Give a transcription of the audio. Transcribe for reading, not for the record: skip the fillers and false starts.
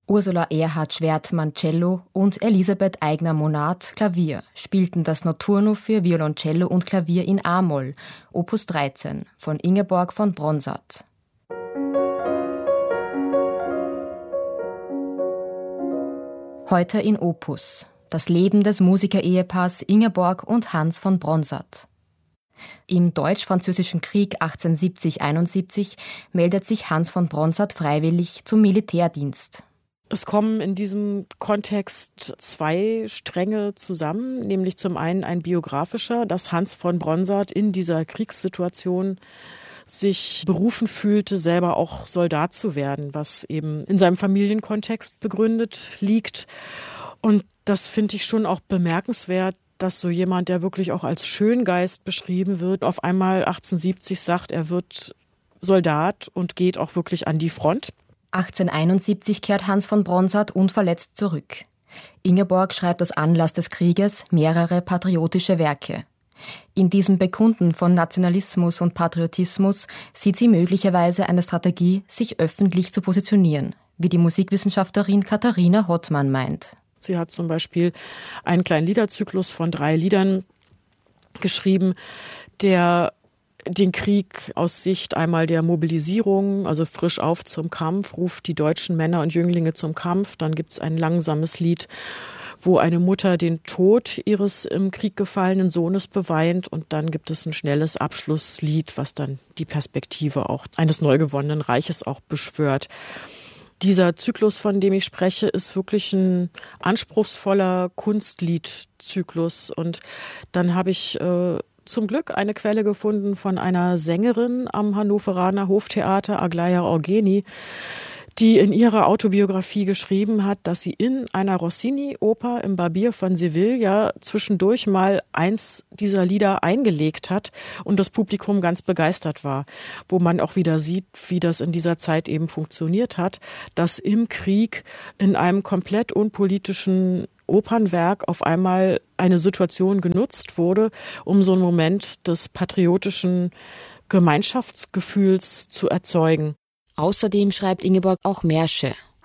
Ursula Erhard-Schwertmann Cello und Elisabeth Aigner-Monat Klavier spielten das Notturno für Violoncello und Klavier in A-Moll, Opus 13, von Ingeborg von Bronsart. Heute in Opus: Das Leben des Musiker-Ehepaars Ingeborg und Hans von Bronsart. Im Deutsch-Französischen Krieg 1870-71 meldet sich Hans von Bronsart freiwillig zum Militärdienst. Es kommen in diesem Kontext zwei Stränge zusammen, nämlich zum einen ein biografischer, dass Hans von Bronsart in dieser Kriegssituation sich berufen fühlte, selber auch Soldat zu werden, was eben in seinem Familienkontext begründet liegt. Und das finde ich schon auch bemerkenswert, dass so jemand, der wirklich auch als Schöngeist beschrieben wird, auf einmal 1870 sagt, er wird Soldat und geht auch wirklich an die Front. 1871 kehrt Hans von Bronsart unverletzt zurück. Ingeborg schreibt aus Anlass des Krieges mehrere patriotische Werke. In diesem Bekunden von Nationalismus und Patriotismus sieht sie möglicherweise eine Strategie, sich öffentlich zu positionieren, wie die Musikwissenschaftlerin Katharina Hottmann meint. Sie hat zum Beispiel einen kleinen Liederzyklus von 3 Liedern geschrieben, der den Krieg aus Sicht einmal der Mobilisierung, also frisch auf zum Kampf, ruft die deutschen Männer und Jünglinge zum Kampf. Dann gibt es ein langsames Lied, wo eine Mutter den Tod ihres im Krieg gefallenen Sohnes beweint. Und dann gibt es ein schnelles Abschlusslied, was dann die Perspektive auch eines neu gewonnenen Reiches auch beschwört. Dieser Zyklus, von dem ich spreche, ist wirklich ein anspruchsvoller Kunstliedzyklus. Und dann habe ich zum Glück eine Quelle gefunden von einer Sängerin am Hannoveraner Hoftheater, Aglaja Orgeni, die in ihrer Autobiografie geschrieben hat, dass sie in einer Rossini-Oper im Barbier von Sevilla zwischendurch mal eins dieser Lieder eingelegt hat und das Publikum ganz begeistert war. Wo man auch wieder sieht, wie das in dieser Zeit eben funktioniert hat, dass im Krieg in einem komplett unpolitischen Opernwerk auf einmal eine Situation genutzt wurde, um so einen Moment des patriotischen Gemeinschaftsgefühls zu erzeugen. Außerdem schreibt Ingeborg auch Märsche,